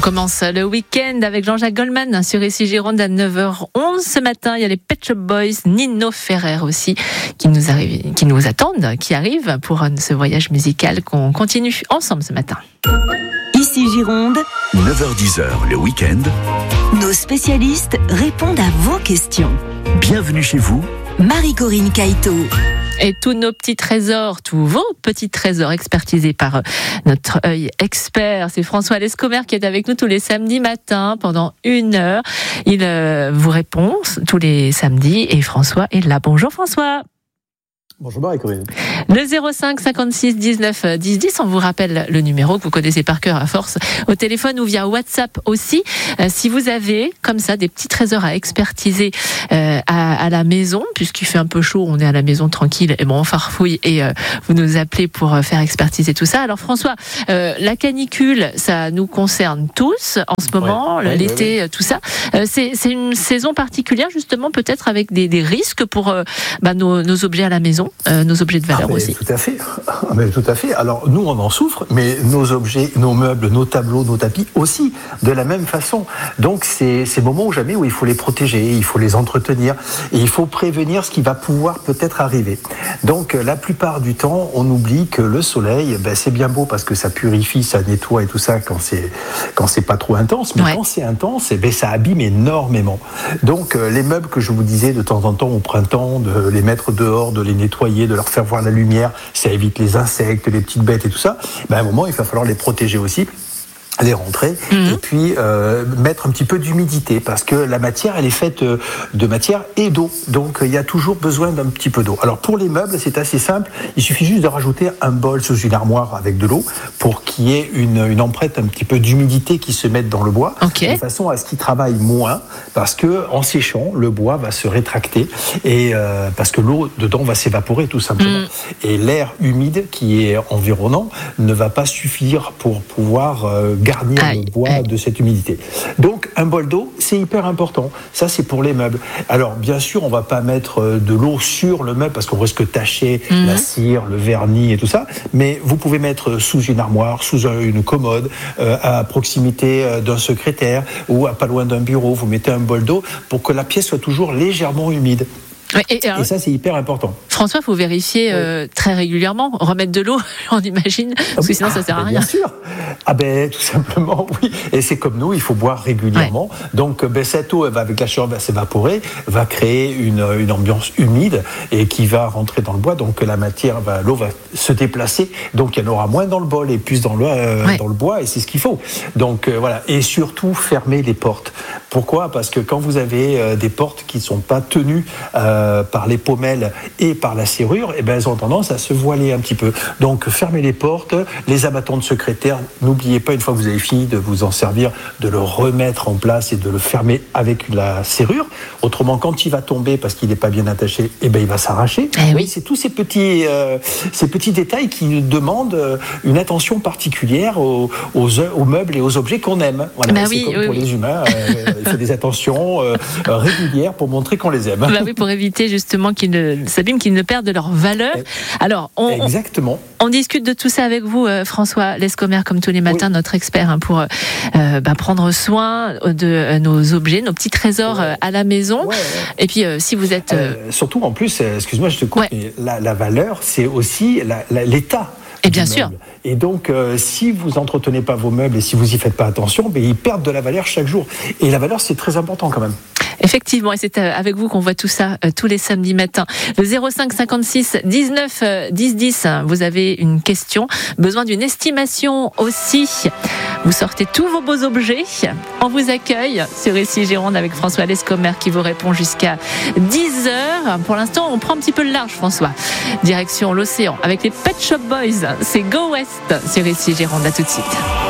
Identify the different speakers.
Speaker 1: commence le week-end avec Jean-Jacques Goldman sur ici Gironde à 9h11. Ce matin, il y a les Pet Shop Boys, Nino Ferrer aussi, qui nous attendent, qui arrivent pour ce voyage musical qu'on continue ensemble ce matin.
Speaker 2: Ici Gironde,
Speaker 3: 9h-10h le week-end.
Speaker 2: Nos spécialistes répondent à vos questions.
Speaker 3: Bienvenue chez vous,
Speaker 2: Marie-Corinne Caïto.
Speaker 1: Et tous nos petits trésors, tous vos petits trésors expertisés par notre œil expert, c'est François Lescomer qui est avec nous tous les samedis matins pendant 1 heure. Il vous répond tous les samedis et François est là. Bonjour François.
Speaker 4: Bonjour Marie-Corinne.
Speaker 1: Le 05 56 19 10 10, on vous rappelle le numéro que vous connaissez par cœur à force, au téléphone ou via WhatsApp aussi. Si vous avez comme ça des petits trésors à expertiser à la maison, puisqu'il fait un peu chaud, on est à la maison tranquille, et bon on farfouille et vous nous appelez pour faire expertiser tout ça. Alors François, la canicule, ça nous concerne tous en ce moment, l'été, tout ça. C'est une saison particulière justement, peut-être avec des risques pour nos objets à la maison. Nos objets de valeur aussi.
Speaker 4: Tout à fait. Tout à fait. Alors nous on en souffre, mais nos objets, nos meubles, nos tableaux, nos tapis aussi, de la même façon. Donc c'est ces moments ou jamais où il faut les protéger, il faut les entretenir et il faut prévenir ce qui va pouvoir peut-être arriver. Donc la plupart du temps, on oublie que le soleil, c'est bien beau parce que ça purifie, ça nettoie et tout ça quand c'est pas trop intense, mais quand c'est intense, ça abîme énormément. Donc les meubles que je vous disais de temps en temps au printemps, de les mettre dehors, de les nettoyer, de leur faire voir la lumière, ça évite les insectes, les petites bêtes et tout ça. À un moment, il va falloir les protéger aussi, les rentrer, et puis mettre un petit peu d'humidité, parce que la matière, elle est faite de matière et d'eau, donc il y a toujours besoin d'un petit peu d'eau. Alors pour les meubles, c'est assez simple, il suffit juste de rajouter un bol sous une armoire avec de l'eau, pour qu'il y ait une empreinte un petit peu d'humidité qui se mette dans le bois, de façon à ce qu'il travaille moins, parce que en séchant, le bois va se rétracter, et parce que l'eau dedans va s'évaporer tout simplement. Et l'air humide qui est environnant ne va pas suffire pour pouvoir garnir le bois de cette humidité. Donc un bol d'eau, c'est hyper important. Ça, c'est pour les meubles. Alors bien sûr, on va pas mettre de l'eau sur le meuble parce qu'on risque de tacher la cire, le vernis et tout ça, mais vous pouvez mettre sous une armoire, sous une commode, à proximité d'un secrétaire ou à pas loin d'un bureau, vous mettez un bol d'eau pour que la pièce soit toujours légèrement humide. Et ça, c'est hyper important.
Speaker 1: François, il faut vérifier très régulièrement, remettre de l'eau, on imagine, parce que sinon ça ne sert à rien.
Speaker 4: Bien sûr. Tout simplement, oui. Et c'est comme nous, il faut boire régulièrement. Donc, cette eau, elle va, avec la chaleur, va s'évaporer, va créer une ambiance humide et qui va rentrer dans le bois. Donc, la matière, l'eau va se déplacer. Donc, il y en aura moins dans le bol et plus dans le bois, et c'est ce qu'il faut. Donc, voilà. Et surtout, fermer les portes. Pourquoi ? Parce que quand vous avez des portes qui ne sont pas tenues par les pommelles et par la serrure, elles ont tendance à se voiler un petit peu. Donc fermez les portes, les abattants de secrétaire, n'oubliez pas, une fois que vous avez fini de vous en servir, de le remettre en place et de le fermer avec la serrure. Autrement, quand il va tomber parce qu'il n'est pas bien attaché, il va s'arracher. C'est tous ces petits détails qui demandent une attention particulière aux meubles et aux objets qu'on aime. Voilà, c'est comme pour les humains, il faut des attentions régulières pour montrer qu'on les aime.
Speaker 1: Pour éviter justement qu'ils ne s'abîment, qu'ils ne perdent leur valeur. Alors,
Speaker 4: exactement.
Speaker 1: On discute de tout ça avec vous, François Lescomer, comme tous les matins, notre expert, pour prendre soin de nos objets, nos petits trésors à la maison. Et puis, si vous êtes...
Speaker 4: surtout, en plus, excuse-moi, je te coupe, mais la valeur, c'est aussi l'état.
Speaker 1: Et bien sûr.
Speaker 4: Et donc, si vous entretenez pas vos meubles et si vous y faites pas attention, ils perdent de la valeur chaque jour. Et la valeur, c'est très important quand même.
Speaker 1: Effectivement, et c'est avec vous qu'on voit tout ça tous les samedis matins. Le 05 56 19 10 10, vous avez une question, besoin d'une estimation aussi. Vous sortez tous vos beaux objets. On vous accueille sur ici Gironde avec François Lescomer qui vous répond jusqu'à 10h. Pour l'instant, on prend un petit peu le large, François. Direction l'océan avec les Pet Shop Boys. C'est Go West sur ici Gironde. À tout de suite.